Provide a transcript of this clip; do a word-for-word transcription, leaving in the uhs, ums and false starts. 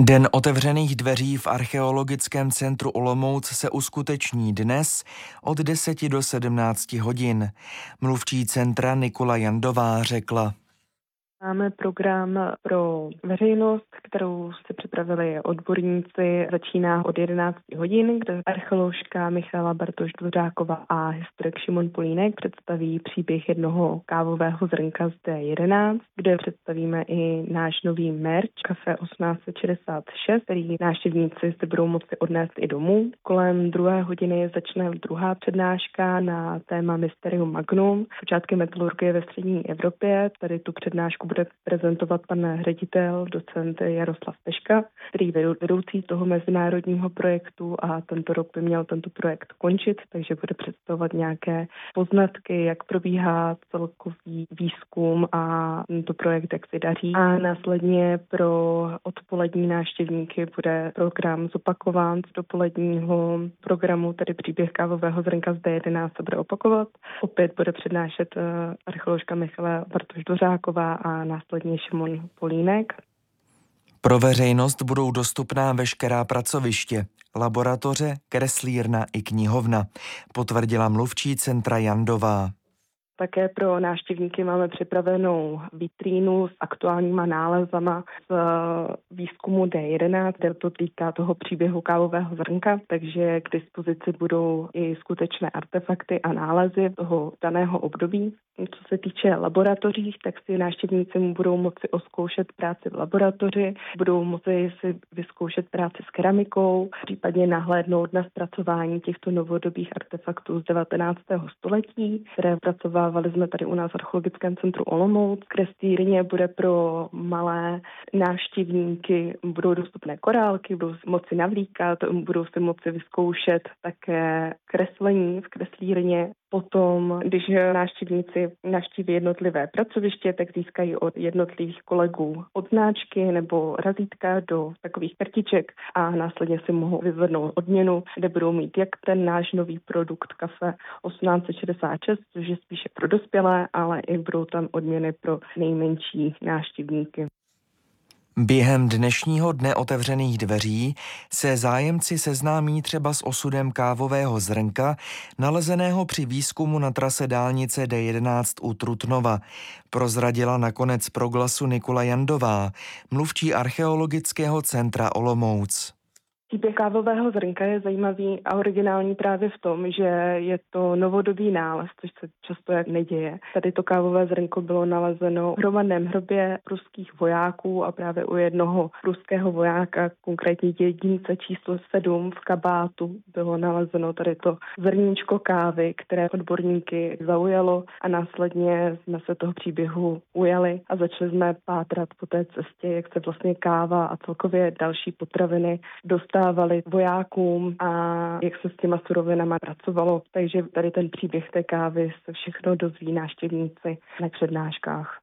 Den otevřených dveří v Archeologickém centru Olomouc se uskuteční dnes od deseti do sedmnácti hodin. Mluvčí centra Nikola Jandová řekla: Máme program pro veřejnost, kterou si připravili odborníci. Začíná od jedenácti hodin, kde archeoložka Michaela Bartoš-Dvořáková a historik Šimon Polínek představí příběh jednoho kávového zrnka z D jedenáct, kde představíme i náš nový merch Café osmnáct set šedesát šest, který návštěvníci si budou moci odnést i domů. Kolem druhé hodiny začne druhá přednáška na téma Mysterium Magnum, počátky metalurgie ve střední Evropě. Tady tu přednášku bude prezentovat pan ředitel, docent Jaroslav Peška, který je vedoucí toho mezinárodního projektu a tento rok by měl tento projekt končit, takže bude představovat nějaké poznatky, jak probíhá celkový výzkum a tento projekt, jak se daří. A následně pro odpolední návštěvníky bude program zopakován z dopoledního programu, tedy příběh kávového zrnka z D jedenáct se bude opakovat. Opět bude přednášet archeoložka Michaela Bartoš-Dvořáková a následně Šimon Polínek. Pro veřejnost budou dostupná veškerá pracoviště, laboratoře, kreslírna i knihovna, potvrdila mluvčí centra Jandová. Také pro návštěvníky máme připravenou vitrínu s aktuálníma nálezama z výzkumu D jedenáct, kde to týká toho příběhu kávového zrnka, takže k dispozici budou i skutečné artefakty a nálezy toho daného období. Co se týče laboratoří, tak si návštěvníci budou moci oskoušet práci v laboratoři, budou moci si vyzkoušet práci s keramikou, případně nahlédnout na zpracování těchto novodobých artefaktů z devatenáctého století, které pracovávali jsme tady u nás v Archeologickém centru Olomouc. V kreslírně bude pro malé návštěvníky, budou dostupné korálky, budou moci navlíkat, budou si moci vyzkoušet také kreslení v kreslírně. Potom, když návštěvníci navštíví jednotlivé pracoviště, tak získají od jednotlivých kolegů odznáčky nebo razítka do takových kartiček a následně si mohou vyzvednout odměnu, kde budou mít jak ten náš nový produkt Café osmnáct set šedesát šest, což je spíše pro dospělé, ale i budou tam odměny pro nejmenší návštěvníky. Během dnešního dne otevřených dveří se zájemci seznámí třeba s osudem kávového zrnka, nalezeného při výzkumu na trase dálnice D jedenáct u Trutnova. Prozradila nakonec proglasu Nikola Jandová, mluvčí Archeologického centra Olomouc. Příběh kávového zrnka je zajímavý a originální právě v tom, že je to novodobý nález, což se často jak neděje. Tady to kávové zrnko bylo nalezeno v hromadném hrobě ruských vojáků a právě u jednoho ruského vojáka, konkrétně jedince číslo sedm v kabátu, bylo nalezeno tady to zrníčko kávy, které odborníky zaujalo a následně jsme se toho příběhu ujali a začali jsme pátrat po té cestě, jak se vlastně káva a celkově další potraviny dostávaly vojákům a jak se s těma surovinama pracovalo. Takže tady ten příběh té kávy se všechno dozví návštěvníci na přednáškách.